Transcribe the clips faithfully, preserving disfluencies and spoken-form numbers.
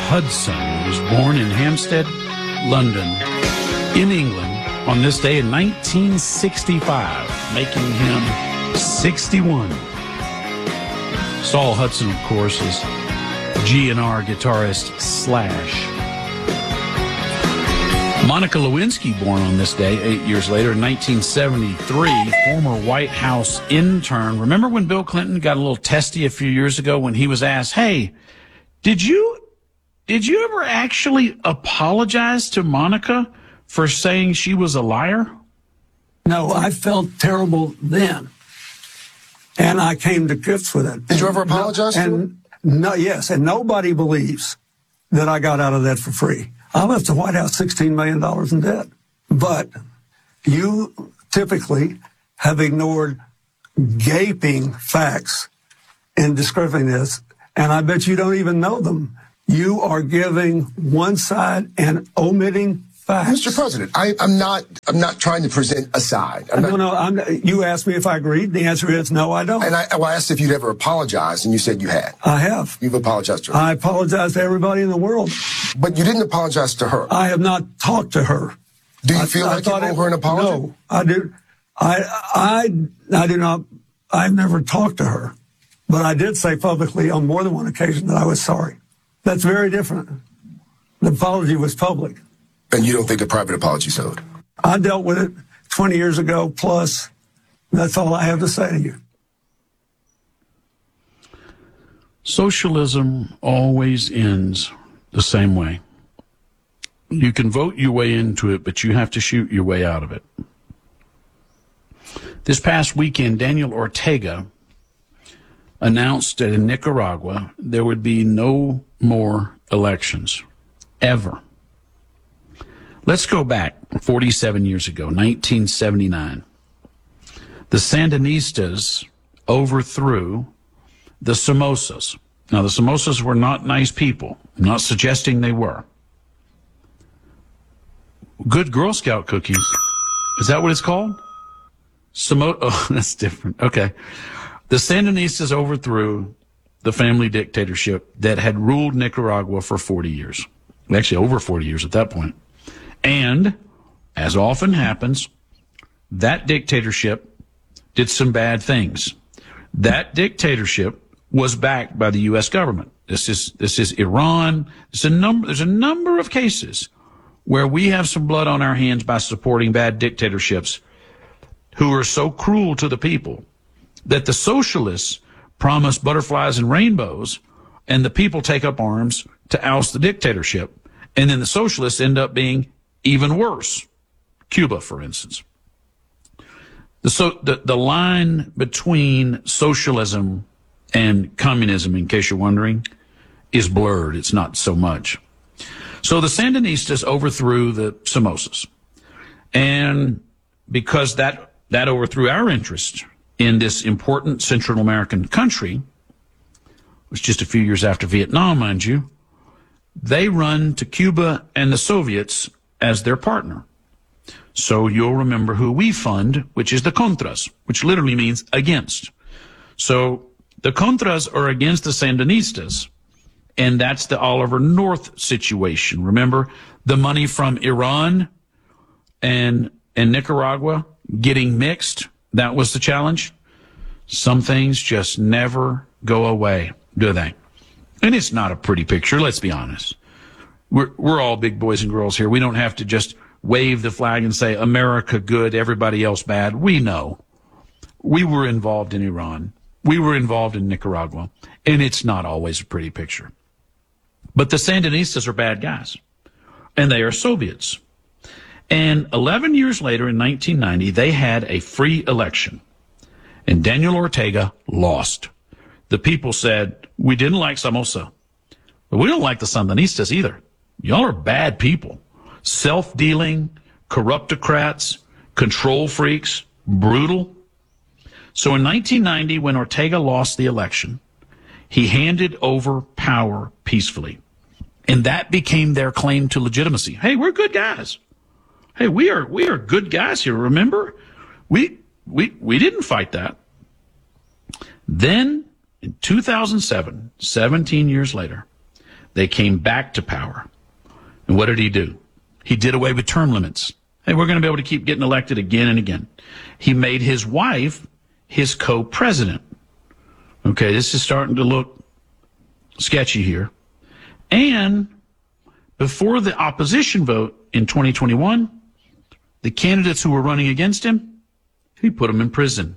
Hudson was born in Hampstead, London, in England, on this day in nineteen sixty-five, making him sixty-one. Saul Hudson, of course, is G N R guitarist Slash. Monica Lewinsky, born on this day eight years later in nineteen seventy-three, former White House intern. Remember when Bill Clinton got a little testy a few years ago when he was asked, hey, did you did you ever actually apologize to Monica for saying she was a liar? No, I felt terrible then, and I came to grips with it. Did you ever apologize no, to and, her? No, yes, and nobody believes that I got out of that for free. I left the White House sixteen million dollars in debt. But you typically have ignored gaping facts in describing this, and I bet you don't even know them. You are giving one side and omitting facts. Mister President, I, I'm not I'm not trying to present a side. I'm no, not, no, I'm, you asked me if I agreed. The answer is no, I don't. And I, well, I asked if you'd ever apologized, and you said you had. I have. You've apologized to her. I apologize to everybody in the world. But you didn't apologize to her. I have not talked to her. Do you I, feel I like you owe it, her an apology? No, I do. I, I, I do not. I've never talked to her, but I did say publicly on more than one occasion that I was sorry. That's very different. The apology was public. And you don't think a private apology is owed? I dealt with it twenty years ago plus. That's all I have to say to you. Socialism always ends the same way. You can vote your way into it, but you have to shoot your way out of it. This past weekend, Daniel Ortega announced that in Nicaragua there would be no more elections, ever. Let's go back forty-seven years ago, nineteen seventy-nine. The Sandinistas overthrew the Somozas. Now, the Somozas were not nice people. I'm not suggesting they were. Good Girl Scout cookies. Is that what it's called? Samo- oh, that's different. Okay. The Sandinistas overthrew the family dictatorship that had ruled Nicaragua for forty years. Actually, over forty years at that point. And, as often happens, that dictatorship did some bad things. That dictatorship was backed by the U S government. This is this is Iran. There's a number, there's a number of cases where we have some blood on our hands by supporting bad dictatorships who are so cruel to the people that the socialists promise butterflies and rainbows, and the people take up arms to oust the dictatorship. And then the socialists end up being even worse. Cuba, for instance. The, so, the, the line between socialism and communism, in case you're wondering, is blurred. It's not so much. So the Sandinistas overthrew the Somozas. And because that, that overthrew our interest in this important Central American country, it was just a few years after Vietnam, mind you, they run to Cuba and the Soviets as their partner. So you'll remember who we fund, which is the Contras, which literally means against. So the Contras are against the Sandinistas, and that's the Oliver North situation. Remember the money from Iran and, and Nicaragua getting mixed? That was the challenge. Some things just never go away, do they? And it's not a pretty picture, let's be honest. We're, we're all big boys and girls here. We don't have to just wave the flag and say, America good, everybody else bad. We know. We were involved in Iran. We were involved in Nicaragua. And it's not always a pretty picture. But the Sandinistas are bad guys. And they are Soviets. And eleven years later, in nineteen ninety, they had a free election. And Daniel Ortega lost. The people said, we didn't like Somoza. But we don't like the Sandinistas either. Y'all are bad people. Self-dealing, corruptocrats, control freaks, brutal. So in nineteen ninety, when Ortega lost the election, he handed over power peacefully. And that became their claim to legitimacy. Hey, we're good guys. Hey, we are we are good guys here, remember? We we we didn't fight that. Then in two thousand seven, seventeen years later, They came back to power. And what did he do? He did away with term limits. Hey, we're going to be able to keep getting elected again and again. He made his wife his co-president. Okay, this is starting to look sketchy here. And before the opposition vote in twenty twenty-one, the candidates who were running against him, he put them in prison.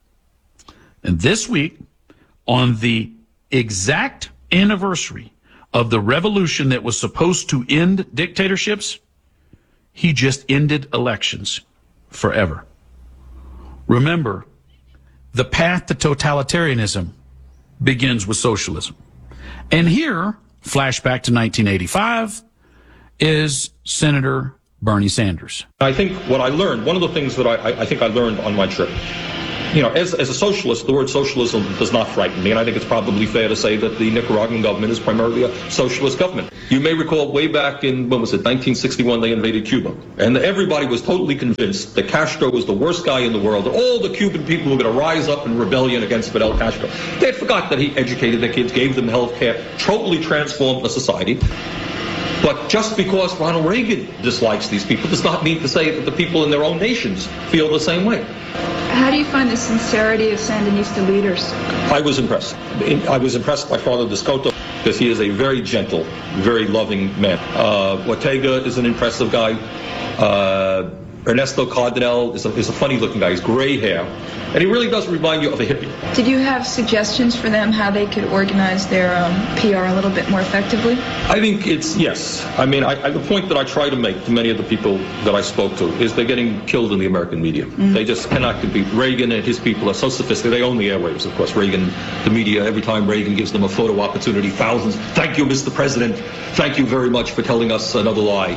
And this week, on the exact anniversary of the revolution that was supposed to end dictatorships, he just ended elections forever. Remember, the path to totalitarianism begins with socialism. And here, flashback to nineteen eighty-five, is Senator Bernie Sanders. I think what I learned, one of the things that I, I think I learned on my trip, you know, as, as a socialist, the word socialism does not frighten me, and I think it's probably fair to say that the Nicaraguan government is primarily a socialist government. You may recall way back in, when was it, nineteen sixty-one, they invaded Cuba, and everybody was totally convinced that Castro was the worst guy in the world, that all the Cuban people were going to rise up in rebellion against Fidel Castro. They had forgot that he educated their kids, gave them health care, totally transformed the society. But just because Ronald Reagan dislikes these people does not mean to say that the people in their own nations feel the same way. How do you find the sincerity of Sandinista leaders? I was impressed. I was impressed by Father Descoto because he is a very gentle, very loving man. Uh, Ortega is an impressive guy. Uh, Ernesto Cardenal is a, is a funny-looking guy. He's gray hair. And he really does remind you of a hippie. Did you have suggestions for them how they could organize their um, P R a little bit more effectively? I think it's, yes. I mean, I, I, the point that I try to make to many of the people that I spoke to is they're getting killed in the American media. Mm-hmm. They just cannot compete. Reagan and his people are so sophisticated. They own the airwaves, of course. Reagan, the media, every time Reagan gives them a photo opportunity, thousands. Thank you, Mister President. Thank you very much for telling us another lie.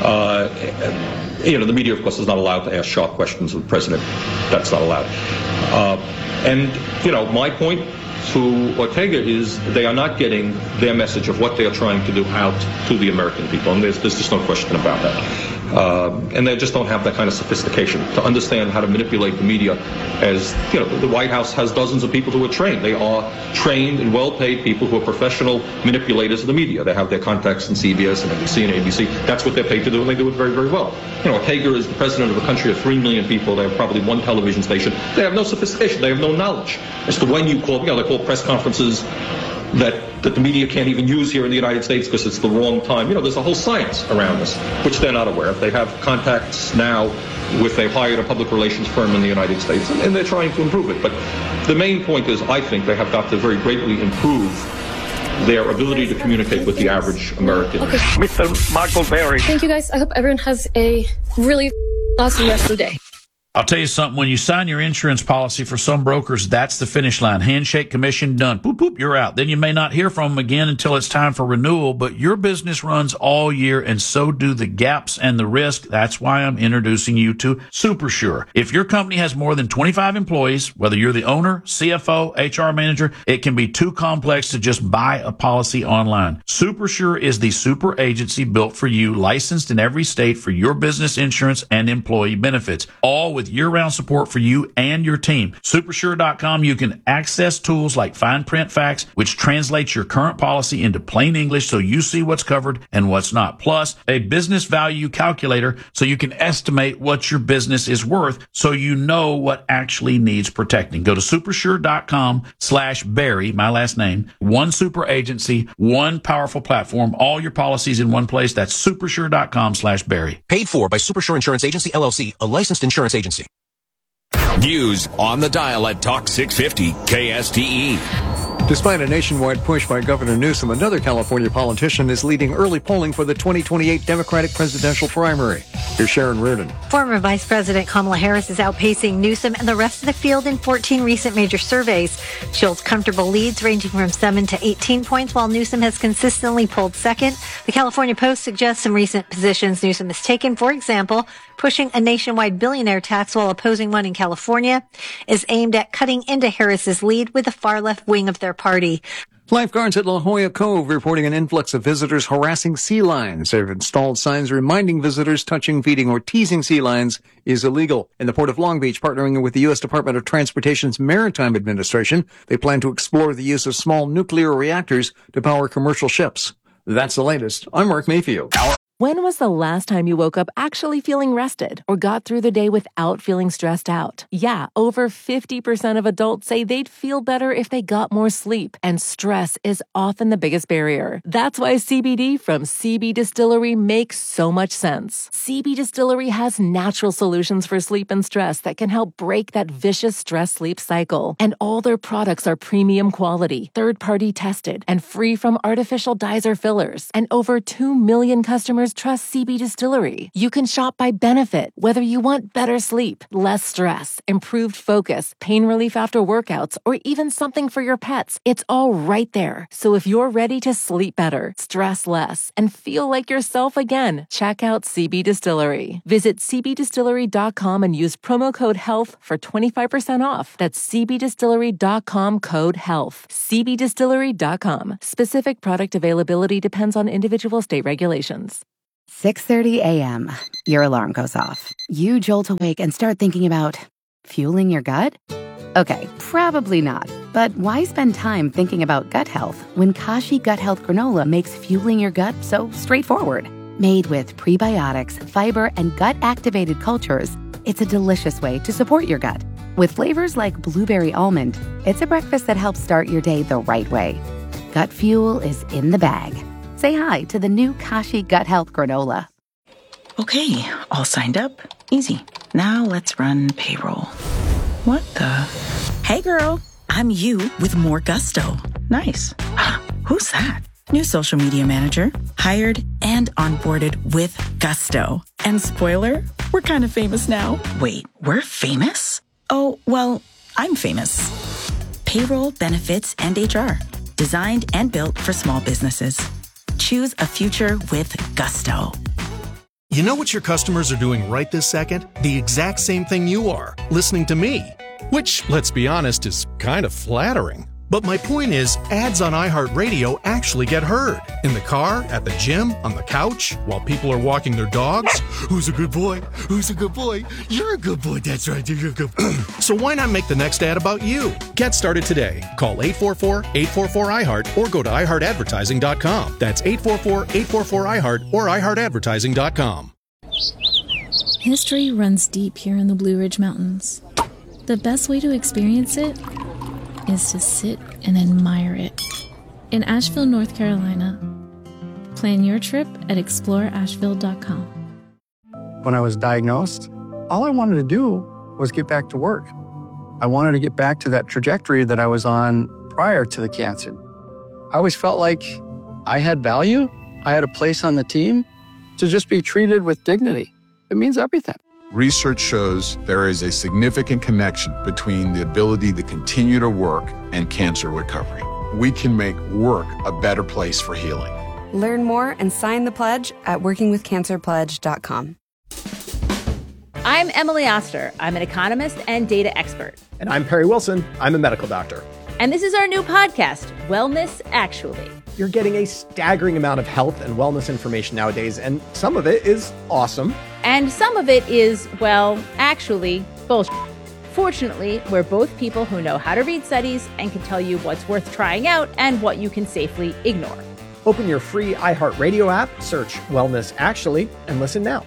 Uh, you know, the media, of course, is not allowed to ask sharp questions of the president. That's not allowed. Uh, and, you know, my point to Ortega is they are not getting their message of what they are trying to do out to the American people. And there's, there's just no question about that. Uh, and they just don't have that kind of sophistication to understand how to manipulate the media. As, you know, the White House has dozens of people who are trained. They are trained and well-paid people who are professional manipulators of the media. They have their contacts in C B S and N B C and A B C. That's what they're paid to do, and they do it very, very well. You know, Ortega is the president of a country of three million people. They have probably one television station. They have no sophistication. They have no knowledge as to when you call, you know, they call press conferences that, that the media can't even use here in the United States because it's the wrong time. You know, there's a whole science around this, which they're not aware of. They have contacts now with, they've hired a public relations firm in the United States, and, and they're trying to improve it. But the main point is, I think they have got to very greatly improve their ability to communicate with the average American. Okay. Mister Michael Berry. Thank you, guys. I hope everyone has a really awesome rest of the day. I'll tell you something. When you sign your insurance policy for some brokers, that's the finish line. Handshake, commission, done. Boop, boop, you're out. Then you may not hear from them again until it's time for renewal, but your business runs all year, and so do the gaps and the risk. That's why I'm introducing you to SuperSure. If your company has more than twenty-five employees, whether you're the owner, C F O, H R manager, it can be too complex to just buy a policy online. SuperSure is the super agency built for you, licensed in every state for your business insurance and employee benefits, all with with year-round support for you and your team. Supersure dot com, you can access tools like fine print facts, which translates your current policy into plain English so you see what's covered and what's not. Plus, a business value calculator so you can estimate what your business is worth so you know what actually needs protecting. Go to supersure dot com slash Barry, my last name, one super agency, one powerful platform, all your policies in one place. That's supersure dot com slash Barry. Paid for by Supersure Insurance Agency, L L C, a licensed insurance agency. News on the dial at Talk six fifty K S T E. Despite a nationwide push by Governor Newsom, another California politician is leading early polling for the twenty twenty-eight Democratic presidential primary. Here's Sharon Reardon. Former Vice President Kamala Harris is outpacing Newsom and the rest of the field in fourteen recent major surveys. She holds comfortable leads ranging from seven to eighteen points, while Newsom has consistently pulled second. The California Post suggests some recent positions Newsom has taken. For example, pushing a nationwide billionaire tax while opposing one in California is aimed at cutting into Harris's lead with the far left wing of their party. Lifeguards at La Jolla Cove reporting an influx of visitors harassing sea lions. They've installed signs reminding visitors touching, feeding, or teasing sea lions is illegal. In the Port of Long Beach, partnering with the U S Department of Transportation's Maritime Administration, they plan to explore the use of small nuclear reactors to power commercial ships. That's the latest. I'm Mark Mayfield. When was the last time you woke up actually feeling rested or got through the day without feeling stressed out? Yeah, over fifty percent of adults say they'd feel better if they got more sleep, and stress is often the biggest barrier. That's why C B D from C B Distillery makes so much sense. C B Distillery has natural solutions for sleep and stress that can help break that vicious stress-sleep cycle. And all their products are premium quality, third-party tested, and free from artificial dyes or fillers. And over two million customers trust C B Distillery. You can shop by benefit, whether you want better sleep, less stress, improved focus, pain relief after workouts, or even something for your pets. It's all right there. So if you're ready to sleep better, stress less, and feel like yourself again, check out C B Distillery. Visit c b distillery dot com and use promo code HEALTH for twenty-five percent off. That's c b distillery dot com code HEALTH. c b distillery dot com. Specific product availability depends on individual state regulations. six thirty a.m. Your alarm goes off. You jolt awake and start thinking about fueling your gut? Okay, probably not. But why spend time thinking about gut health when Kashi Gut Health Granola makes fueling your gut so straightforward? Made with prebiotics, fiber, and gut-activated cultures, it's a delicious way to support your gut. With flavors like blueberry almond, it's a breakfast that helps start your day the right way. Gut fuel is in the bag. Say hi to the new Kashi Gut Health Granola. Okay, all signed up. Easy. Now let's run payroll. What the? Hey girl, I'm you with more gusto. Nice. Who's that? New social media manager. Hired and onboarded with gusto. And spoiler, we're kind of famous now. Wait, we're famous? Oh, well, I'm famous. Payroll, benefits, and H R. Designed and built for small businesses. Choose a future with gusto. You know what your customers are doing right this second? The exact same thing you are, listening to me. Which, let's be honest, is kind of flattering. But my point is, ads on iHeartRadio actually get heard. In the car, at the gym, on the couch, while people are walking their dogs. Who's a good boy? Who's a good boy? You're a good boy, that's right, you're a good boy. So why not make the next ad about you? Get started today. Call eight four four, eight four four, I heart or go to i heart advertising dot com. That's eight four four, eight four four, I heart or i heart advertising dot com. History runs deep here in the Blue Ridge Mountains. The best way to experience it is to sit and admire it. In Asheville, North Carolina. Plan your trip at explore asheville dot com. When I was diagnosed, all I wanted to do was get back to work. I wanted to get back to that trajectory that I was on prior to the cancer. I always felt like I had value, I had a place on the team. To just be treated with dignity, it means everything. Research shows there is a significant connection between the ability to continue to work and cancer recovery. We can make work a better place for healing. Learn more and sign the pledge at working with cancer pledge dot com. I'm Emily Oster. I'm an economist and data expert. And I'm Perry Wilson. I'm a medical doctor. And this is our new podcast, Wellness Actually. You're getting a staggering amount of health and wellness information nowadays, and some of it is awesome. And some of it is, well, actually, bullshit. Fortunately, we're both people who know how to read studies and can tell you what's worth trying out and what you can safely ignore. Open your free iHeartRadio app, search Wellness Actually, and listen now.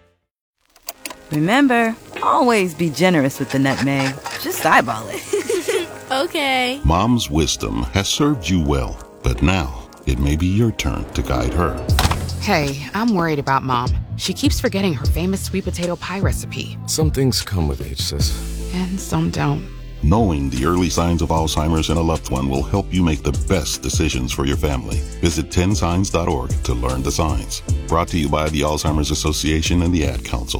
Remember, always be generous with the nutmeg. Just eyeball it. Okay. Mom's wisdom has served you well, but now it may be your turn to guide her. Hey, I'm worried about Mom. She keeps forgetting her famous sweet potato pie recipe. Some things come with age, sis. And some don't. Knowing the early signs of Alzheimer's in a loved one will help you make the best decisions for your family. Visit ten signs dot org to learn the signs. Brought to you by the Alzheimer's Association and the Ad Council.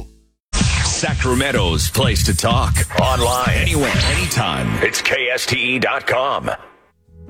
Sacramento's place to talk. Online, anywhere, anytime. It's K S T E dot com.